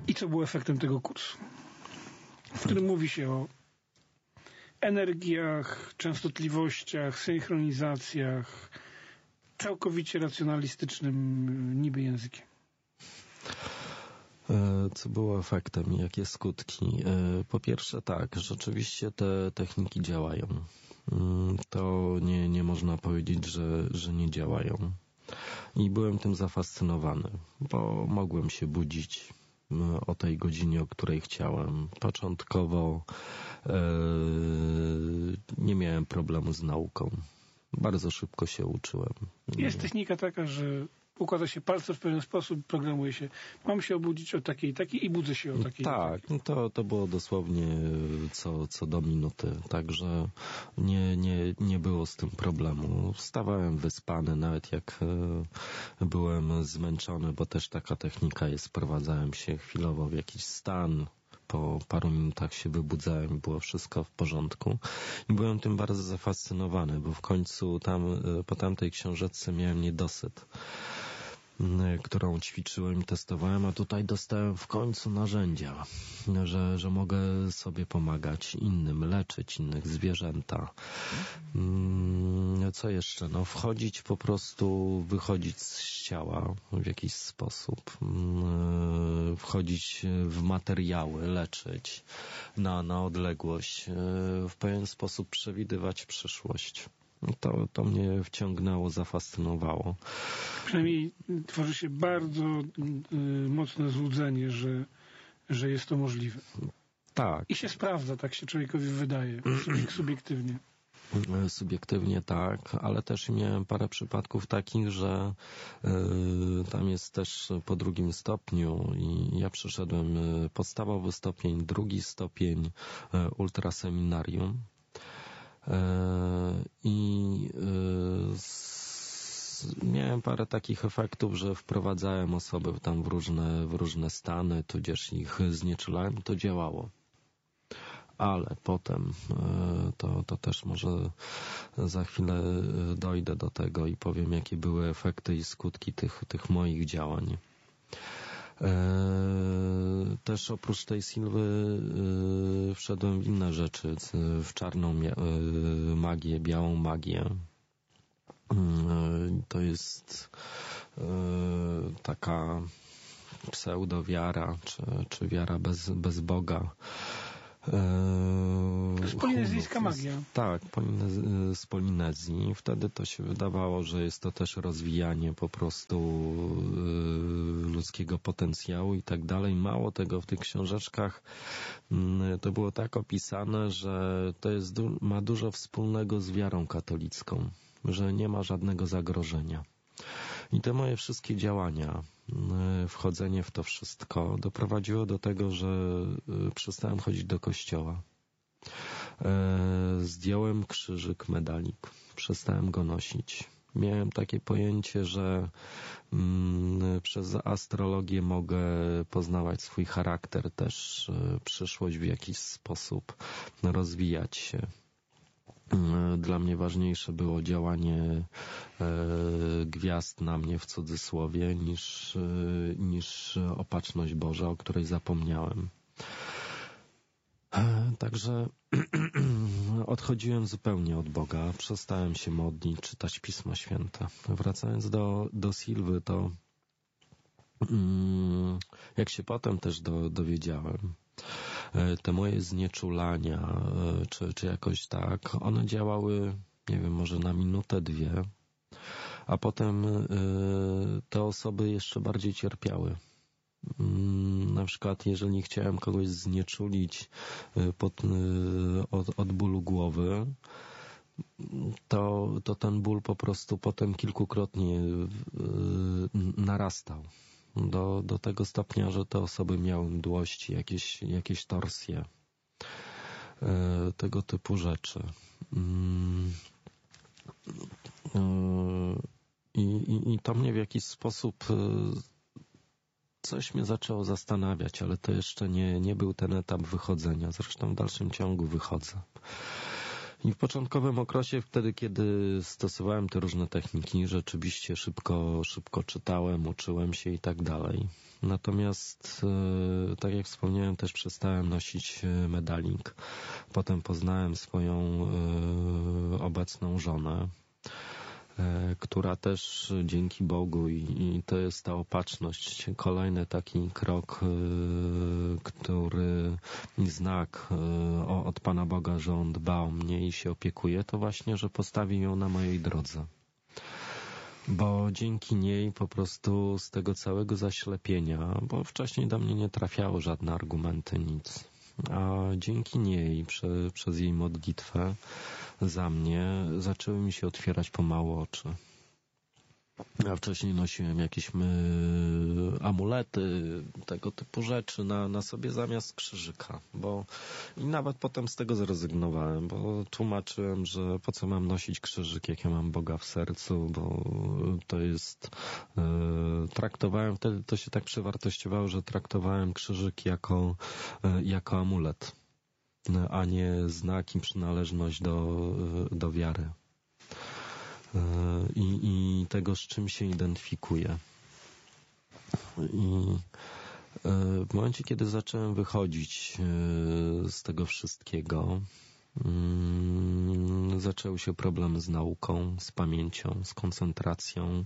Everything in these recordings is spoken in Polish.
I co było efektem tego kursu? W którym mówi się o energiach, częstotliwościach, synchronizacjach, całkowicie racjonalistycznym niby językiem. Co było efektem i jakie skutki? Po pierwsze tak, rzeczywiście te techniki działają. To nie można powiedzieć, że nie działają. I byłem tym zafascynowany, bo mogłem się budzić o tej godzinie, o której chciałem. Początkowo nie miałem problemu z nauką. Bardzo szybko się uczyłem. Jest technika taka, że układa się palce w pewien sposób, programuje się. Mam się obudzić o takiej i budzę się o takiej. Tak, to było dosłownie co do minuty. Także nie było z tym problemu. Wstawałem wyspany, nawet jak byłem zmęczony, bo też taka technika jest. Wprowadzałem się chwilowo w jakiś stan. Po paru minutach się wybudzałem, było wszystko w porządku. I byłem tym bardzo zafascynowany, bo w końcu po tamtej książeczce miałem niedosyt, którą ćwiczyłem i testowałem, a tutaj dostałem w końcu narzędzia, że mogę sobie pomagać innym, leczyć innych, zwierzęta. Co jeszcze? Wchodzić po prostu, wychodzić z ciała w jakiś sposób, wchodzić w materiały, leczyć na odległość, w pewien sposób przewidywać przyszłość. To mnie wciągnęło, zafascynowało. Przynajmniej tworzy się bardzo mocne złudzenie, że jest to możliwe. Tak. I się sprawdza, tak się człowiekowi wydaje, subiektywnie. Subiektywnie tak, ale też miałem parę przypadków takich, że tam jest też po 2. stopniu i ja przeszedłem podstawowy stopień, 2. stopień, ultraseminarium. I miałem parę takich efektów, że wprowadzałem osoby tam w różne stany, tudzież ich znieczulałem, to działało. Ale potem, to też może za chwilę dojdę do tego i powiem, jakie były efekty i skutki tych moich działań. Też oprócz tej Sylwy wszedłem w inne rzeczy, w czarną magię, białą magię. To jest taka pseudowiara, czy wiara bez Boga. To jest polinezyjska magia. Tak, z Polinezji. Wtedy to się wydawało, że jest to też rozwijanie po prostu ludzkiego potencjału i tak dalej. Mało tego, w tych książeczkach to było tak opisane, że to ma dużo wspólnego z wiarą katolicką, że nie ma żadnego zagrożenia. I te moje wszystkie działania, wchodzenie w to wszystko doprowadziło do tego, że przestałem chodzić do kościoła. Zdjąłem krzyżyk, medalik, przestałem go nosić. Miałem takie pojęcie, że przez astrologię mogę poznawać swój charakter, też przyszłość w jakiś sposób, rozwijać się. Dla mnie ważniejsze było działanie gwiazd na mnie w cudzysłowie niż opatrzność Boża, o której zapomniałem. Także odchodziłem zupełnie od Boga, przestałem się modlić, czytać Pismo Święte. Wracając do Sylwy, to jak się potem też dowiedziałem, te moje znieczulania, czy jakoś tak, one działały, nie wiem, może na minutę, 2, a potem te osoby jeszcze bardziej cierpiały. Na przykład, jeżeli chciałem kogoś znieczulić od bólu głowy, to ten ból po prostu potem kilkukrotnie narastał. Do tego stopnia, że te osoby miały mdłości, jakieś torsje, tego typu rzeczy. I to mnie w jakiś sposób coś mnie zaczęło zastanawiać, ale to jeszcze nie był ten etap wychodzenia. Zresztą w dalszym ciągu wychodzę. I w początkowym okresie, wtedy kiedy stosowałem te różne techniki, rzeczywiście szybko czytałem, uczyłem się i tak dalej. Natomiast, tak jak wspomniałem, też przestałem nosić medalink. Potem poznałem swoją obecną żonę, która też dzięki Bogu i to jest ta opatrzność, kolejny taki krok, który znak od Pana Boga, że On dba o mnie i się opiekuje, to właśnie, że postawił ją na mojej drodze. Bo dzięki niej po prostu z tego całego zaślepienia, bo wcześniej do mnie nie trafiały żadne argumenty, nic. A dzięki niej, przez jej modlitwę za mnie, zaczęły mi się otwierać pomału oczy. Ja wcześniej nosiłem jakieś amulety, tego typu rzeczy na sobie zamiast krzyżyka, i nawet potem z tego zrezygnowałem, bo tłumaczyłem, że po co mam nosić krzyżyk, jak ja mam Boga w sercu, bo to jest, traktowałem, wtedy to się tak przewartościowało, że traktowałem krzyżyk jako amulet, a nie znak i przynależność do wiary. I tego, z czym się identyfikuję. I w momencie, kiedy zacząłem wychodzić z tego wszystkiego, zaczęły się problemy z nauką, z pamięcią, z koncentracją.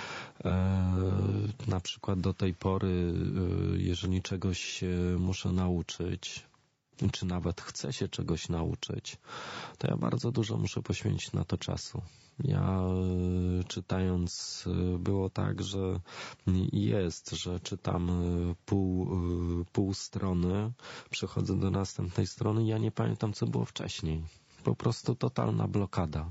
Na przykład do tej pory, jeżeli czegoś się muszę nauczyć, czy nawet chcę się czegoś nauczyć, to ja bardzo dużo muszę poświęcić na to czasu. Ja czytając, było tak, że czytam pół strony, przechodzę do następnej strony i ja nie pamiętam, co było wcześniej. Po prostu totalna blokada.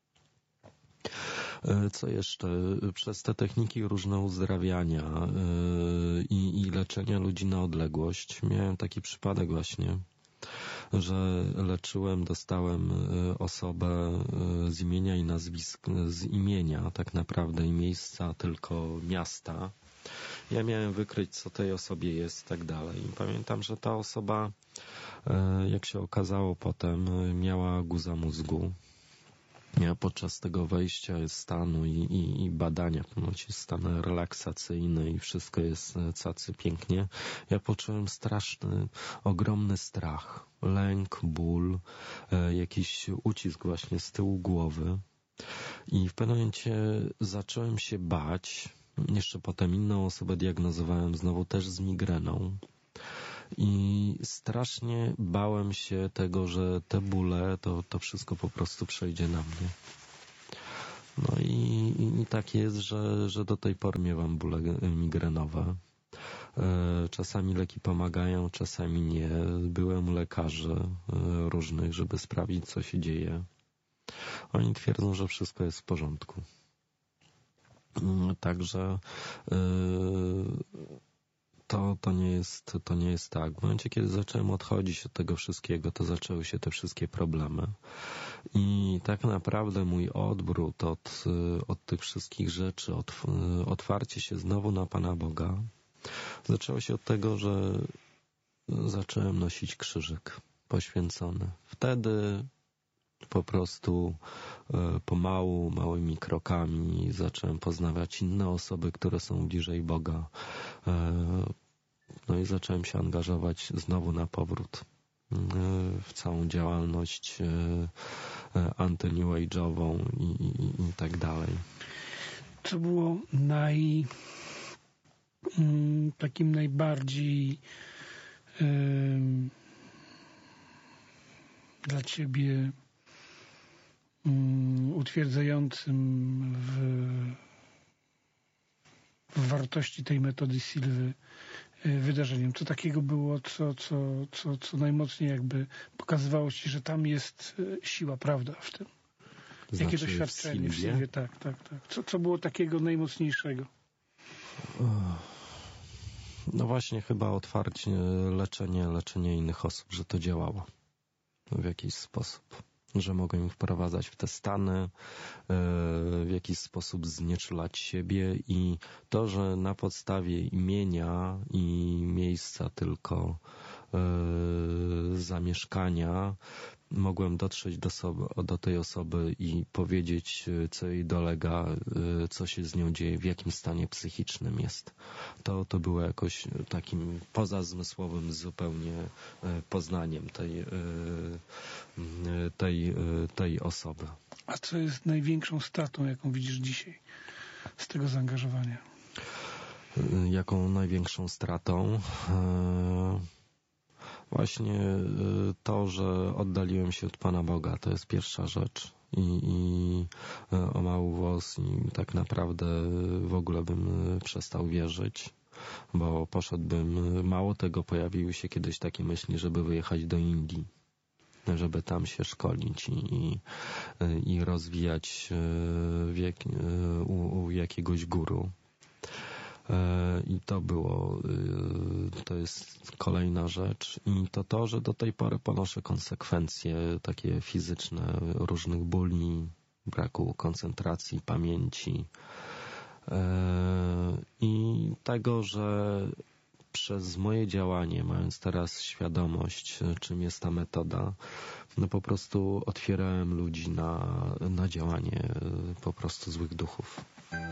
Co jeszcze? Przez te techniki różne uzdrawiania i leczenia ludzi na odległość miałem taki przypadek właśnie, że leczyłem, dostałem osobę z imienia i z imienia tak naprawdę i miejsca, tylko miasta. Ja miałem wykryć, co tej osobie jest i tak dalej. Pamiętam, że ta osoba, jak się okazało potem, miała guza mózgu. Ja podczas tego wejścia stanu i badania, ponoć stan relaksacyjny i wszystko jest cacy pięknie, ja poczułem straszny, ogromny strach, lęk, ból, jakiś ucisk właśnie z tyłu głowy i w pewnym momencie zacząłem się bać. Jeszcze potem inną osobę diagnozowałem znowu też z migreną. I strasznie bałem się tego, że te bóle, to wszystko po prostu przejdzie na mnie. No i tak jest, że do tej pory miewam bóle migrenowe. Czasami leki pomagają, czasami nie. Byłem u lekarzy różnych, żeby sprawdzić, co się dzieje. Oni twierdzą, że wszystko jest w porządku. Także to nie jest tak. W momencie, kiedy zacząłem odchodzić od tego wszystkiego, to zaczęły się te wszystkie problemy. I tak naprawdę mój odwrót od tych wszystkich rzeczy, otwarcie się znowu na Pana Boga, zaczęło się od tego, że zacząłem nosić krzyżyk poświęcony. Wtedy po prostu pomału, małymi krokami zacząłem poznawać inne osoby, które są bliżej Boga. No i zacząłem się angażować znowu na powrót w całą działalność anty-New Age'ową i tak dalej. Co było takim najbardziej dla Ciebie utwierdzającym w wartości tej metody Silwy wydarzeniem? Co takiego było, co najmocniej jakby pokazywało Ci, że tam jest siła, prawda w tym? Jakie doświadczenie w Silwie? Tak. Co było takiego najmocniejszego? No właśnie chyba otwarcie leczenie innych osób, że to działało w jakiś sposób. Że mogę im wprowadzać w te stany, w jakiś sposób znieczulać siebie i to, że na podstawie imienia i miejsca tylko zamieszkania mogłem dotrzeć do tej osoby i powiedzieć, co jej dolega, co się z nią dzieje, w jakim stanie psychicznym jest. To było jakoś takim pozazmysłowym zupełnie poznaniem tej osoby. A co jest największą stratą, jaką widzisz dzisiaj z tego zaangażowania? Jaką największą stratą? Właśnie to, że oddaliłem się od Pana Boga, to jest pierwsza rzecz. I o mały włos i tak naprawdę w ogóle bym przestał wierzyć, bo poszedłbym, mało tego, pojawiły się kiedyś takie myśli, żeby wyjechać do Indii, żeby tam się szkolić i rozwijać u jakiegoś guru. I to jest kolejna rzecz. I to, że do tej pory ponoszę konsekwencje takie fizyczne różnych bóli, braku koncentracji, pamięci i tego, że przez moje działanie, mając teraz świadomość, czym jest ta metoda, no po prostu otwierałem ludzi na działanie po prostu złych duchów.